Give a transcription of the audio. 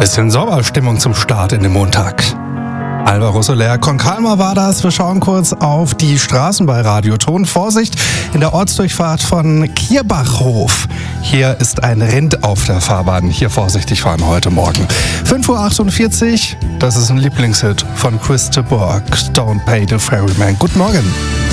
Bisschen Sommerstimmung zum Start in den Montag. Alvaro Soler, con calma war das. Wir schauen kurz auf die Straßen bei Radioton. Vorsicht, in der Ortsdurchfahrt von Kierbachhof. Hier ist ein Rind auf der Fahrbahn. Hier vorsichtig fahren heute Morgen. 5:48 Uhr, das ist ein Lieblingshit von Chris de Burgh. Don't Pay the Ferryman. Guten Morgen.